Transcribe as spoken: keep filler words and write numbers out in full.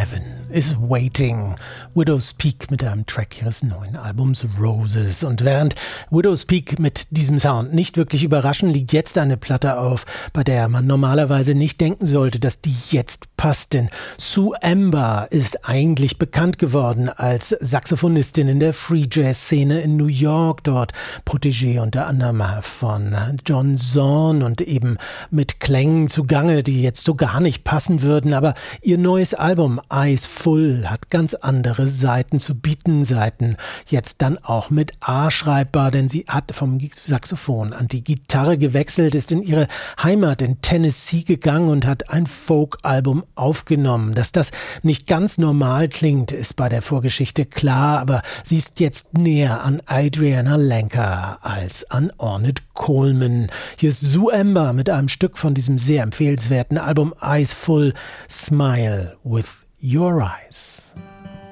Heaven is Waiting. Widow's Peak mit einem Track ihres neuen Albums Roses. Und während Widow's Peak mit diesem Sound nicht wirklich überraschen, liegt jetzt eine Platte auf, bei der man normalerweise nicht denken sollte, dass die jetzt passt. Denn Sue Amber ist eigentlich bekannt geworden als Saxophonistin in der Free Jazz Szene in New York. Dort Protégé unter anderem von John Zorn und eben mit Klängen zugange, die jetzt so gar nicht passen würden. Aber ihr neues Album Eyes Full hat ganz andere Seiten zu bieten. Seiten jetzt dann auch mit A schreibbar, denn sie hat vom Saxophon an die Gitarre gewechselt, ist in ihre Heimat in Tennessee gegangen und hat ein Folk-Album aufgenommen. Dass das nicht ganz normal klingt, ist bei der Vorgeschichte klar, aber sie ist jetzt näher an Adriana Lenker als an Ornette Coleman. Hier ist Sue Amber mit einem Stück von diesem sehr empfehlenswerten Album Eyes Full, Smile with Your Eyes.